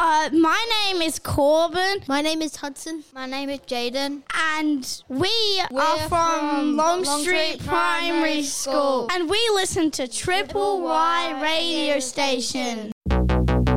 My name is Corbin. My name is Hudson. My name is Jaden. And we're from Long Street Primary School. And we listen to Triple Y radio station.